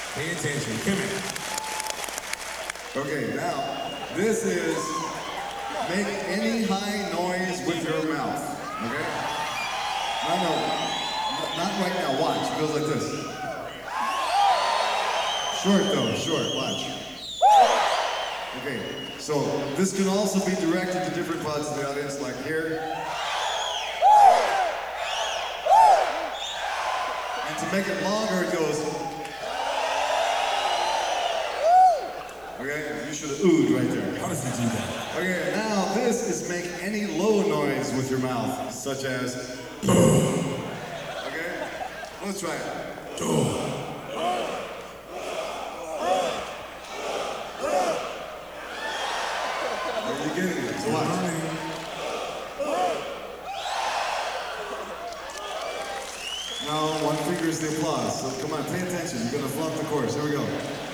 Pay attention. Come here. Okay, now, this is make any high noise with your mouth, okay? No, not right now, watch, it goes like this. Short though, short, watch. Okay, so this can also be directed to different parts of the audience, like here. And to make it longer, it goes. Okay, you should have oohed right there. How does he do that? Okay, now this is make any low noise with your mouth, such as okay, let's try it. Are you getting it? So watch. Now, one finger is the applause, so come on, pay attention. You're gonna flunk the chorus. Here we go.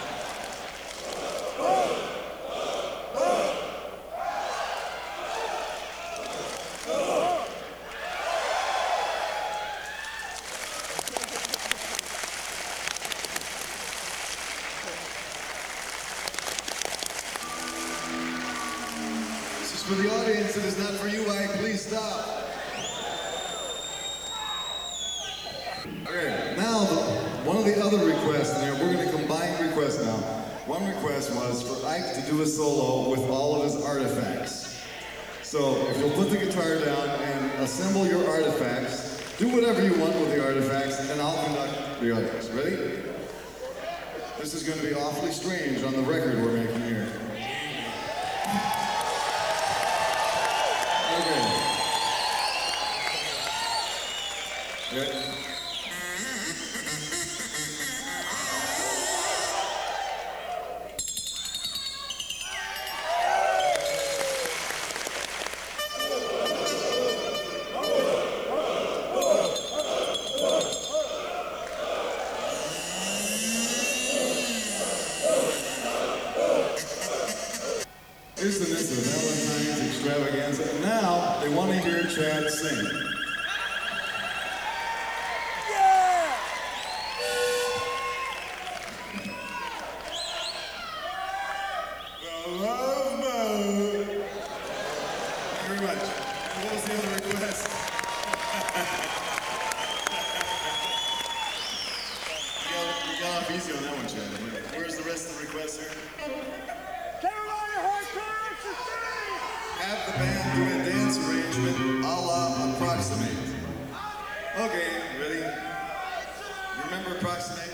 For the audience, it is not for you, Ike. Please stop. Okay, now one of the other requests in here, we're going to combine requests now. One request was for Ike to do a solo with all of his artifacts. So if you'll put the guitar down and assemble your artifacts, do whatever you want with the artifacts, and I'll conduct the others. Ready? This is going to be awfully strange on the record we're making here. Okay. Isn't this a Valentine's extravaganza? Now they want to hear Chad sing. Love mode. Thank you very much. What was the other request? you got off easy on that one, Chad. Where's the rest of the requests here? Carolina Hardcore Exercise! Have the band do a dance arrangement a la Approximate. Okay, ready? Remember Approximate?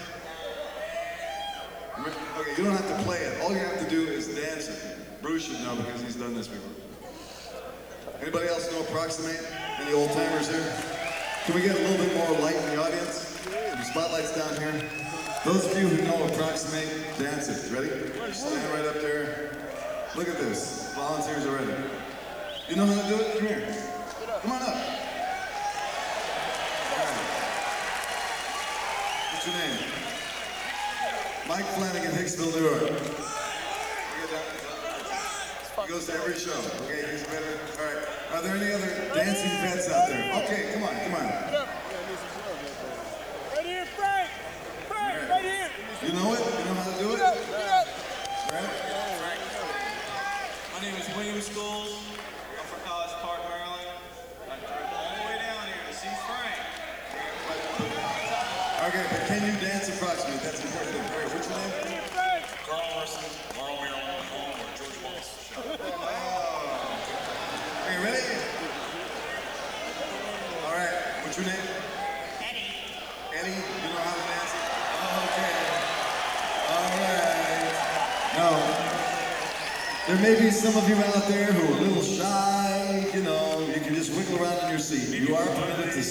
Okay, you don't have to play it. All you have to do is dance it. Bruce should know because he's done this before. Anybody else know Approximate? Any old timers here? Can we get a little bit more light in the audience? The spotlight's down here. Those of you who know Approximate, dance it. Ready? Stand right up there. Look at this. Volunteers are ready. You know how to do it? Come here. Come on up. Right. What's your name? Mike Flanagan, Hicksville, New York. He goes to every show. Okay, he's better. All right. Are there any other dancing vets out there? Okay, come on, come on. Right here, Frank! Frank, right here! You know it? You know how to do it? Right? My name is William Scholes. I'm from College Park, Maryland. I drove all the way down here to see Frank. Okay, but can you dance Approximate? That's important. All right, what's your name? Carl Larson, Laurel, Maryland, home where George Wallace shot. Are you ready? All right, what's your name? Eddie. Eddie, you know how to dance it? Okay. All right. Now, there may be some of you out there who are a little shy, you know, you can just wiggle around in your seat. You are permitted to